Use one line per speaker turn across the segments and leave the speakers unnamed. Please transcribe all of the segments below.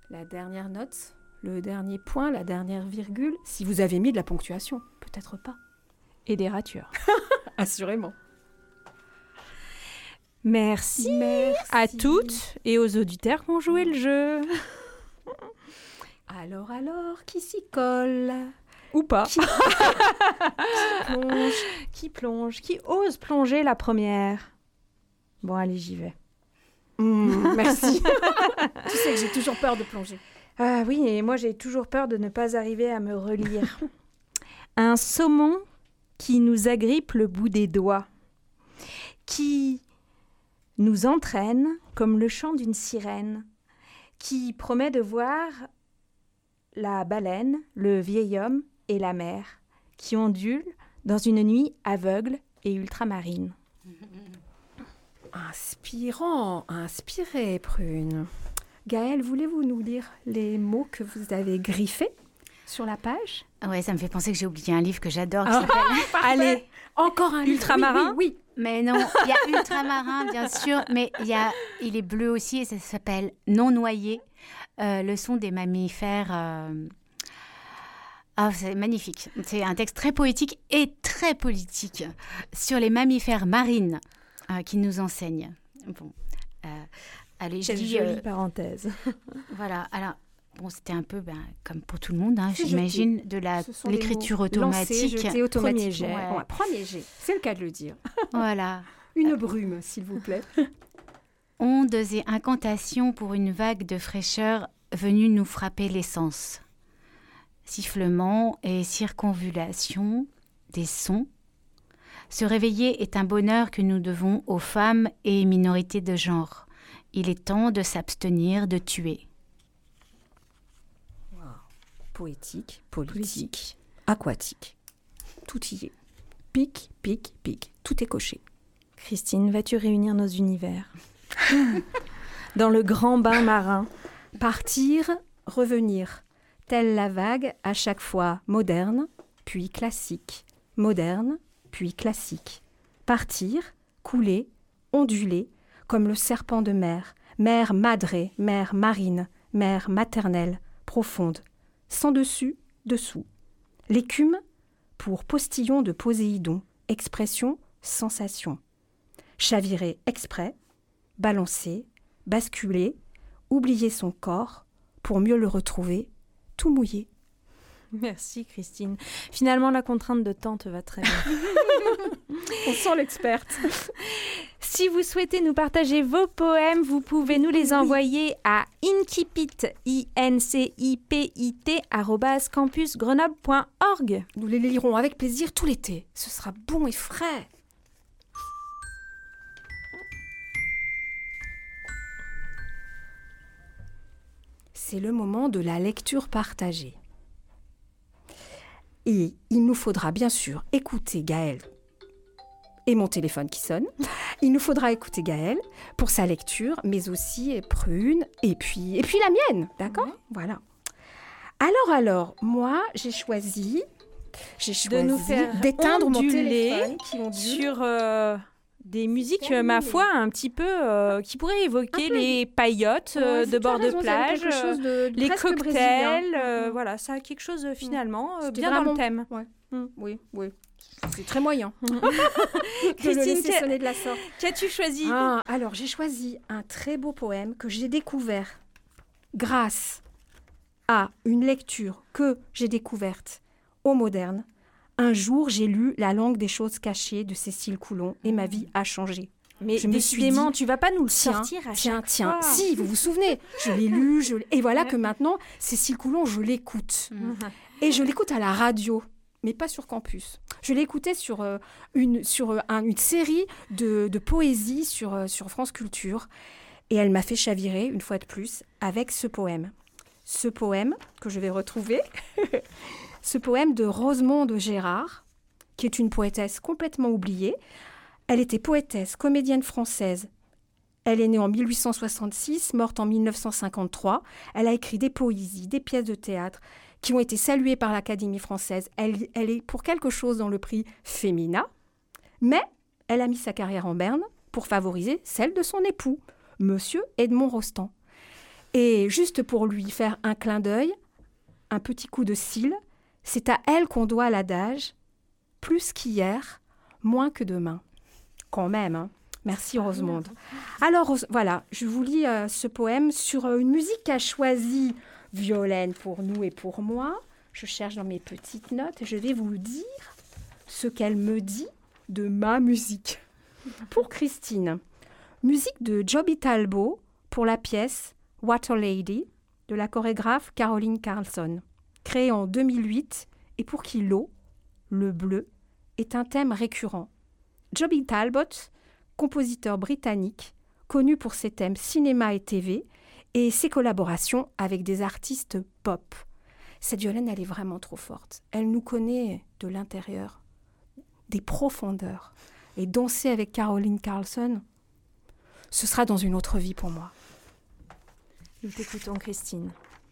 La dernière note, le dernier point, la dernière virgule, si vous avez mis de la ponctuation, peut-être pas.
Et des ratures.
Assurément.
Merci à toutes et aux auditeurs qui ont joué le jeu.
Alors, qui s'y colle?
Ou pas. Qui plonge, qui ose plonger la première. Bon, allez, j'y vais.
Merci. Tu sais que j'ai toujours peur de plonger.
Ah oui, et moi j'ai toujours peur de ne pas arriver à me relire. Un saumon qui nous agrippe le bout des doigts, qui nous entraîne comme le chant d'une sirène, qui promet de voir la baleine, le vieil homme et la mer, qui ondulent dans une nuit aveugle et ultramarine.
Inspiré, Prune. Gaëlle, voulez-vous nous lire les mots que vous avez griffés sur la page?
Ouais, ça me fait penser que j'ai oublié un livre que j'adore. Qui s'appelle...
Allez,
encore un
Ultramarin.
Oui.
Mais non, il y a Ultramarin, bien sûr, mais il est bleu aussi et ça s'appelle Non noyé, le son des mammifères. C'est magnifique. C'est un texte très poétique et très politique sur les mammifères marines qui nous enseignent. Bon, allez,
quelle jolie parenthèse.
Voilà, alors... Bon, c'était un peu comme pour tout le monde, j'imagine, de l'écriture automatique.
Jeté automatique.
Premier jet.
Ouais. Premier jet, c'est le cas de le dire.
Voilà.
Une brume, s'il vous plaît.
Ondes et incantations pour une vague de fraîcheur venue nous frapper l'essence. Sifflements et circonvulations des sons. Se réveiller est un bonheur que nous devons aux femmes et minorités de genre. Il est temps de s'abstenir de tuer.
Poétique, politique, aquatique. Tout y est. Pic. Tout est coché.
Christine, vas-tu réunir nos univers? Dans le grand bain marin.
Partir, revenir. Telle la vague, à chaque fois moderne, puis classique. Moderne, puis classique. Partir, couler, onduler, comme le serpent de mer. Mer madrée, mer marine, mer maternelle, profonde. Sans dessus, dessous. L'écume, pour postillon de Poséidon, expression, sensation. Chavirer exprès, balancer, basculer, oublier son corps, pour mieux le retrouver, tout mouillé.
Merci Christine. Finalement, la contrainte de temps te va très bien.
On sent l'experte.
Si vous souhaitez nous partager vos poèmes, vous pouvez nous les envoyer à incipit, incipit, @campusgrenoble.org.
Nous les lirons avec plaisir tout l'été. Ce sera bon et frais. C'est le moment de la lecture partagée. Et il nous faudra bien sûr écouter Gaëlle et mon téléphone qui sonne. Il nous faudra écouter Gaëlle pour sa lecture, mais aussi Prune et puis la mienne, d'accord ? Voilà. Alors, moi, j'ai choisi
de nous faire
d'éteindre mon
onduler
téléphone qui ondule
sur des musiques, ma foi, un petit peu qui pourraient évoquer les paillotes de bord de plage, les cocktails, voilà, ça a quelque chose finalement bien dans le thème.
Ouais. Oui. C'est très moyen.
Christine,
sonner de la sorte.
Qu'as-tu choisi ?
Alors, j'ai choisi un très beau poème que j'ai découvert grâce à une lecture que j'ai découverte au Moderne. Un jour, j'ai lu La langue des choses cachées de Cécile Coulon et ma vie a changé.
Mais décidément, tu vas pas nous le sortir à chaque fois.
Si, vous vous souvenez, je l'ai lu, et voilà que maintenant, Cécile Coulon, je l'écoute. Et je l'écoute à la radio, mais pas sur campus. Je l'écoutais sur une série de poésie sur France Culture. Et elle m'a fait chavirer, une fois de plus, avec ce poème. Ce poème que je vais retrouver, ce poème de Rosemonde Gérard, qui est une poétesse complètement oubliée. Elle était poétesse, comédienne française. Elle est née en 1866, morte en 1953. Elle a écrit des poésies, des pièces de théâtre qui ont été saluées par l'Académie française. Elle est pour quelque chose dans le prix Femina, mais elle a mis sa carrière en berne pour favoriser celle de son époux, Monsieur Edmond Rostand. Et juste pour lui faire un clin d'œil, un petit coup de cils, c'est à elle qu'on doit l'adage « plus qu'hier, moins que demain ». Quand même, hein. Merci Rosemonde. Alors voilà, je vous lis ce poème sur une musique qu'a choisie Violaine pour nous et pour moi. Je cherche dans mes petites notes et je vais vous dire ce qu'elle me dit de ma musique. Pour Christine, musique de Joby Talbot pour la pièce Water Lady de la chorégraphe Caroline Carlson, créée en 2008 et pour qui l'eau, le bleu, est un thème récurrent. Joby Talbot, compositeur britannique, connu pour ses thèmes cinéma et TV et ses collaborations avec des artistes pop. Cette Violaine, elle est vraiment trop forte. Elle nous connaît de l'intérieur, des profondeurs. Et danser avec Caroline Carlson, ce sera dans une autre vie pour moi.
Nous t'écoutons, Christine.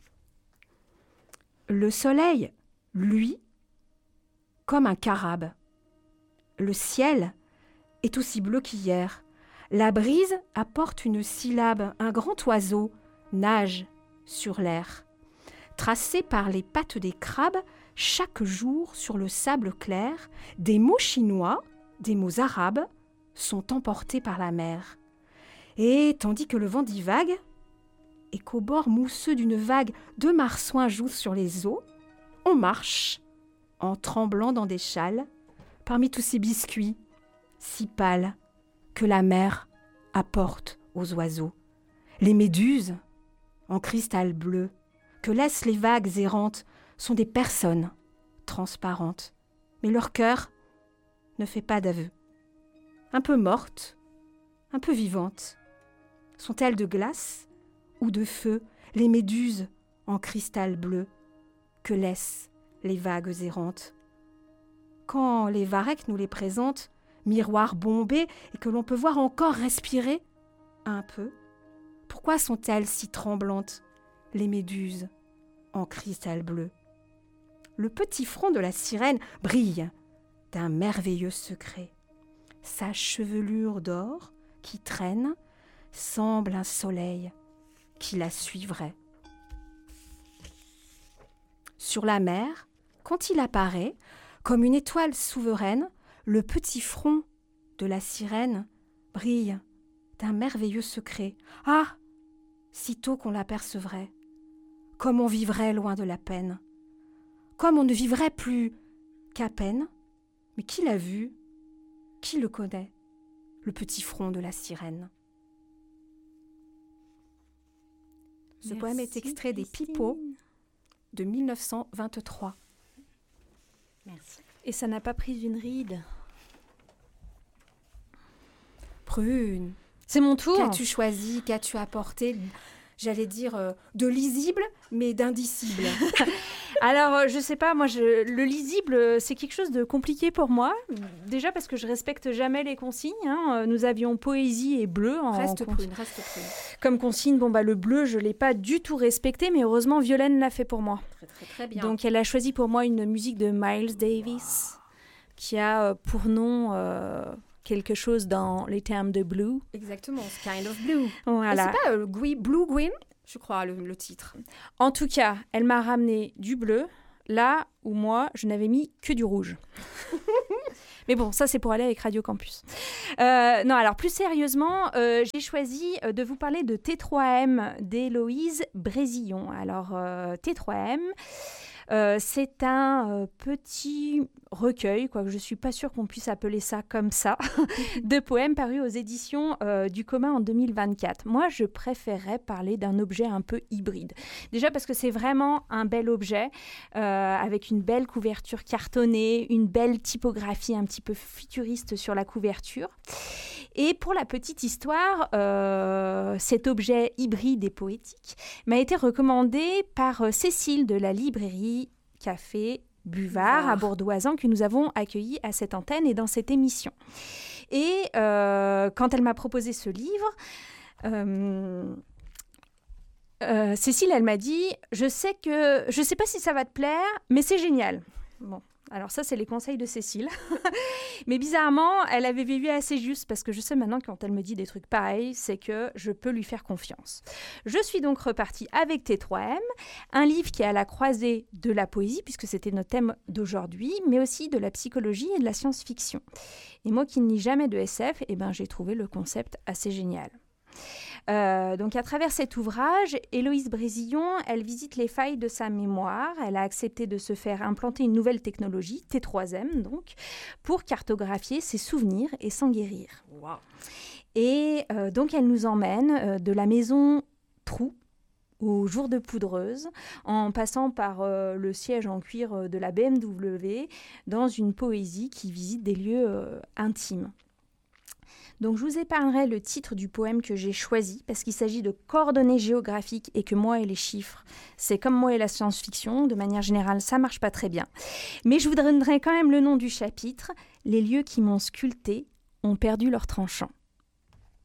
Le soleil, lui, comme un carabe. Le ciel est aussi bleu qu'hier. La brise apporte une syllabe. Un grand oiseau nage sur l'air. Tracé par les pattes des crabes, chaque jour sur le sable clair, des mots chinois, des mots arabes sont emportés par la mer. Et tandis que le vent divague, et qu'au bord mousseux d'une vague, deux marsouins jouent sur les eaux, on marche, en tremblant dans des châles, parmi tous ces biscuits, si pâles, que la mer apporte aux oiseaux. Les méduses, en cristal bleu, que laissent les vagues errantes, sont des personnes transparentes, mais leur cœur ne fait pas d'aveu. Un peu mortes, un peu vivantes. Sont-elles de glace ou de feu, les méduses en cristal bleu que laissent les vagues errantes? Quand les varechs nous les présentent, miroirs bombés et que l'on peut voir encore respirer un peu, pourquoi sont-elles si tremblantes, les méduses en cristal bleu? Le petit front de la sirène brille d'un merveilleux secret. Sa chevelure d'or qui traîne semble un soleil qui la suivrait. Sur la mer, quand il apparaît, comme une étoile souveraine, le petit front de la sirène brille d'un merveilleux secret. Ah, sitôt qu'on l'apercevrait, comme on vivrait loin de la peine, comme on ne vivrait plus qu'à peine. Mais qui l'a vu? Qui le connaît? Le petit front de la sirène. Ce poème est extrait des Pipeaux de 1923.
Merci.
Et ça n'a pas pris une ride.
Prune,
C'est mon tour.
qu'as-tu choisi, qu'as-tu apporté? J'allais dire de lisible, mais d'indicible.
Alors, je sais pas, moi, le lisible, c'est quelque chose de compliqué pour moi. Déjà parce que je respecte jamais les consignes. Hein. Nous avions poésie et bleu
Reste prune.
comme consigne. Bon, bah, le bleu, je l'ai pas du tout respecté, mais heureusement, Violaine l'a fait pour moi.
Très bien.
Donc, elle a choisi pour moi une musique de Miles Davis qui a pour nom quelque chose dans les termes de blue.
Exactement, c'est Kind of Blue.
Voilà.
Et c'est pas Blue Green, je crois, le titre.
En tout cas, elle m'a ramené du bleu, là où moi, je n'avais mis que du rouge. Mais bon, ça, c'est pour aller avec Radio Campus. Non, alors plus sérieusement, j'ai choisi de vous parler de T3M d'Héloïse Brésillon. Alors, T3M, c'est un petit recueil, quoique je ne suis pas sûre qu'on puisse appeler ça comme ça, de poèmes parus aux éditions du Commun en 2024. Moi, je préférerais parler d'un objet un peu hybride. Déjà parce que c'est vraiment un bel objet, avec une belle couverture cartonnée, une belle typographie un petit peu futuriste sur la couverture. Et pour la petite histoire, cet objet hybride et poétique m'a été recommandé par Cécile de la librairie Café Buvard à Bourdoisan que nous avons accueilli à cette antenne et dans cette émission. Et quand elle m'a proposé ce livre, Cécile, elle m'a dit « Je sais pas si ça va te plaire, mais c'est génial. » Bon. Alors ça, c'est les conseils de Cécile. Mais bizarrement, elle avait vécu assez juste parce que je sais maintenant que quand elle me dit des trucs pareils, c'est que je peux lui faire confiance. Je suis donc repartie avec T3M, un livre qui est à la croisée de la poésie, puisque c'était notre thème d'aujourd'hui, mais aussi de la psychologie et de la science-fiction. Et moi qui ne lis jamais de SF, j'ai trouvé le concept assez génial. Donc à travers cet ouvrage, Héloïse Brésillon, elle visite les failles de sa mémoire. Elle a accepté de se faire implanter une nouvelle technologie, T3M donc, pour cartographier ses souvenirs et s'en guérir.
Wow.
Et donc elle nous emmène de la maison Trou au jour de Poudreuse, en passant par le siège en cuir de la BMW, dans une poésie qui visite des lieux intimes. Donc je vous épargnerai le titre du poème que j'ai choisi parce qu'il s'agit de coordonnées géographiques et que moi et les chiffres, c'est comme moi et la science-fiction, de manière générale ça marche pas très bien. Mais je vous donnerai quand même le nom du chapitre, « Les lieux qui m'ont sculpté ont perdu leur tranchant ».